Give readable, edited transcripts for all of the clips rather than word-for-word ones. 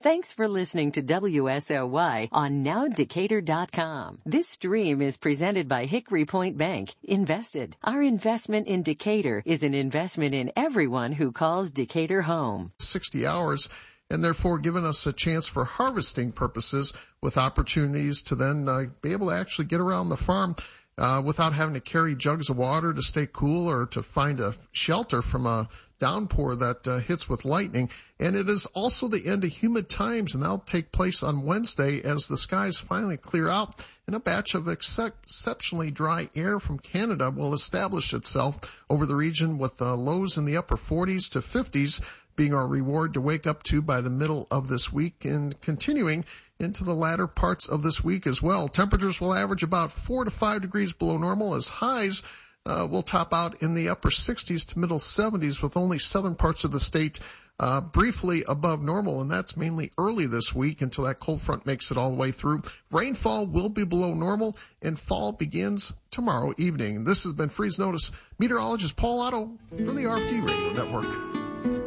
Thanks for listening to WSOY on NowDecatur.com. This stream is presented by Hickory Point Bank. Invested. Our investment in Decatur is an investment in everyone who calls Decatur home. 60 hours, and therefore giving us a chance for harvesting purposes with opportunities to then be able to actually get around the farm without having to carry jugs of water to stay cool or to find a shelter from a downpour that hits with lightning. And it is also the end of humid times, and that'll take place on Wednesday as the skies finally clear out and a batch of exceptionally dry air from Canada will establish itself over the region, with lows in the upper 40s to 50s being our reward to wake up to by the middle of this week and continuing into the latter parts of this week as well. Temperatures will average about 4 to 5 degrees below normal, as highs will top out in the upper 60s to middle 70s, with only southern parts of the state briefly above normal, and that's mainly early this week until that cold front makes it all the way through. Rainfall will be below normal, and fall begins tomorrow evening. This has been Freeze Notice. Meteorologist Paul Otto for the RFD Radio Network.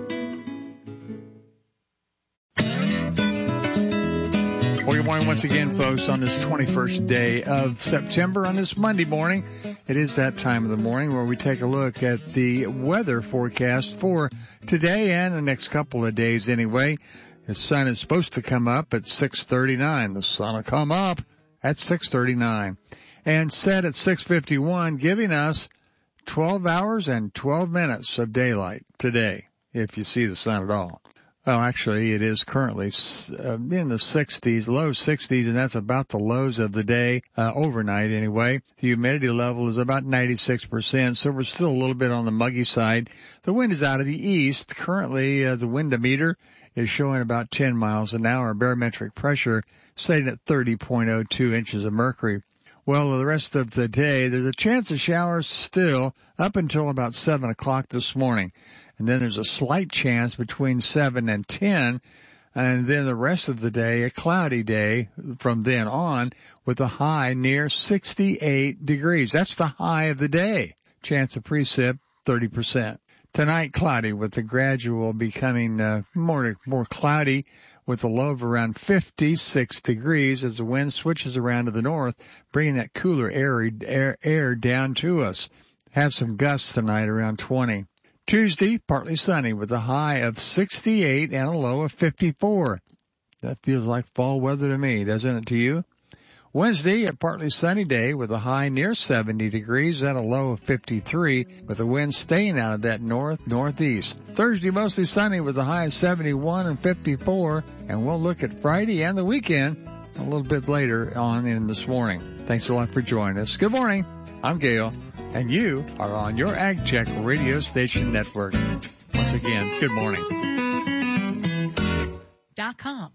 Well, good morning once again, folks, on this 21st day of September, on this Monday morning. It is that time of the morning where we take a look at the weather forecast for today and the next couple of days anyway. The sun is supposed to come up at 6:39. The sun will come up at 6:39 and set at 6:51, giving us 12 hours and 12 minutes of daylight today, if you see the sun at all. Well, actually, it is currently in the 60s, low 60s, and that's about the lows of the day, overnight anyway. The humidity level is about 96%, so we're still a little bit on the muggy side. The wind is out of the east. Currently, the windometer is showing about 10 miles an hour. Barometric pressure staying at 30.02 inches of mercury. Well, the rest of the day, there's a chance of showers still up until about 7 o'clock this morning. And then there's a slight chance between 7 and 10. And then the rest of the day, a cloudy day from then on, with a high near 68 degrees. That's the high of the day. Chance of precip, 30%. Tonight, cloudy, with the gradual becoming more cloudy, with a low of around 56 degrees as the wind switches around to the north, bringing that cooler air down to us. Have some gusts tonight around 20. Tuesday, partly sunny with a high of 68 and a low of 54. That feels like fall weather to me, doesn't it to you? Wednesday, a partly sunny day with a high near 70 degrees and a low of 53, with the wind staying out of that northeast. Thursday, mostly sunny with a high of 71 and 54, and we'll look at Friday and the weekend a little bit later on in this morning. Thanks a lot for joining us. Good morning. I'm Gail, and you are on your AgCheck radio station network. Once again, good morning. .com.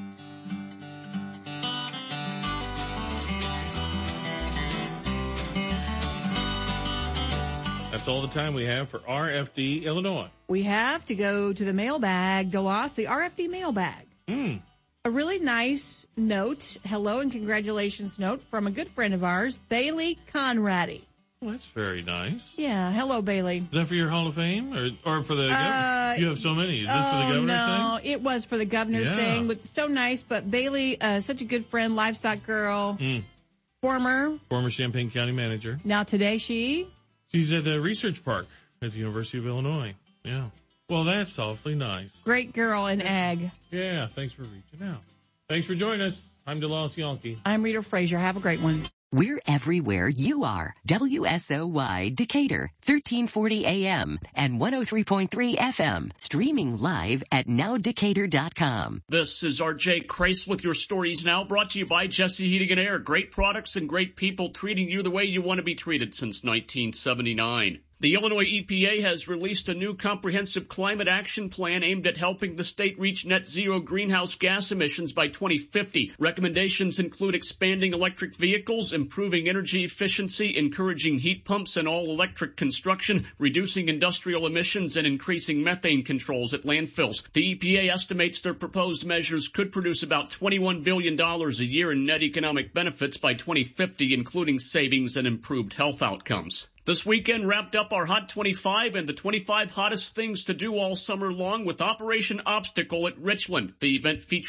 That's all the time we have for RFD Illinois. We have to go to the mailbag, DeLoss, the RFD mailbag. A really nice note, hello and congratulations note from a good friend of ours, Bailey Conradi. Well, that's very nice. Yeah, hello, Bailey. Is that for your Hall of Fame or for the governor? You have so many. Is this for the governor's thing? No, it was for the governor's thing. But so nice, but Bailey, such a good friend, livestock girl, former Champaign County manager. Now today She's at the research park at the University of Illinois. Yeah. Well, that's awfully nice. Great girl in ag. Yeah, thanks for reaching out. Thanks for joining us. I'm DeLoss Yankee. I'm Rita Frazier. Have a great one. We're everywhere you are. WSOY Decatur, 1340 AM and 103.3 FM. Streaming live at NowDecatur.com. This is R.J. Crace with your Stories Now, brought to you by Jesse Heating and Air. Great products and great people treating you the way you want to be treated since 1979. The Illinois EPA has released a new comprehensive climate action plan aimed at helping the state reach net zero greenhouse gas emissions by 2050. Recommendations include expanding electric vehicles, improving energy efficiency, encouraging heat pumps and all-electric construction, reducing industrial emissions, and increasing methane controls at landfills. The EPA estimates their proposed measures could produce about $21 billion a year in net economic benefits by 2050, including savings and improved health outcomes. This weekend wrapped up our Hot 25 and the 25 hottest things to do all summer long with Operation Obstacle at Richland. The event featured